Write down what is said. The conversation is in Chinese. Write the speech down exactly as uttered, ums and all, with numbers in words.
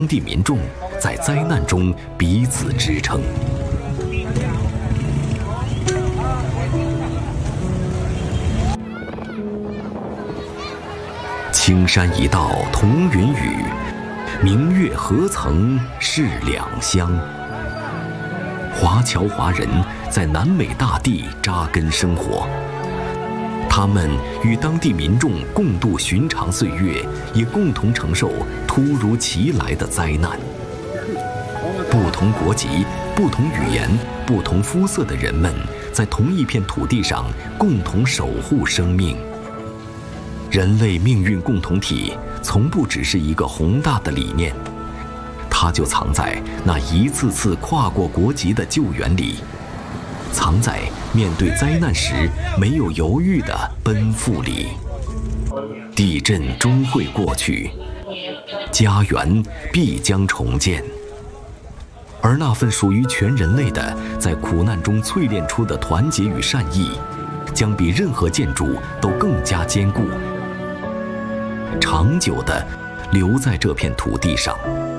当地民众在灾难中彼此支撑。青山一道同云雨，明月何曾是两乡。华侨华人在南美大地扎根生活，他们与当地民众共度寻常岁月，也共同承受突如其来的灾难。不同国籍、不同语言、不同肤色的人们，在同一片土地上共同守护生命。人类命运共同体从不只是一个宏大的理念，它就藏在那一次次跨过国籍的救援里，藏在面对灾难时没有犹豫的奔赴里。地震终会过去，家园必将重建，而那份属于全人类的在苦难中淬炼出的团结与善意，将比任何建筑都更加坚固，长久地留在这片土地上。